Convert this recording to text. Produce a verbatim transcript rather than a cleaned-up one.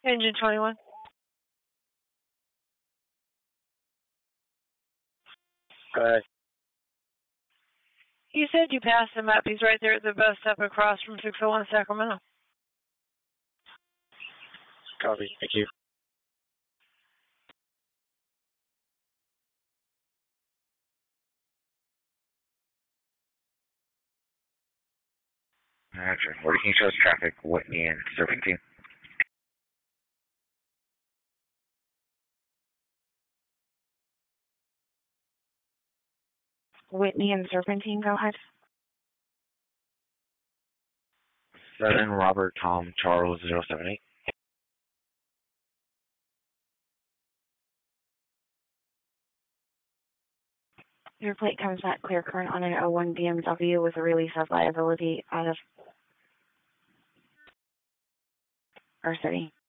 Engine twenty-one. Go ahead. You said you passed him up. He's right there at the bus stop across from six oh one Sacramento. Copy. Thank you. Roger. Working shows traffic, Whitney and Serpentine. Whitney and Serpentine, go ahead. seven Robert Tom Charles zero seven eight. Your plate comes back clear current on an oh one B M W with a release of liability out of our city.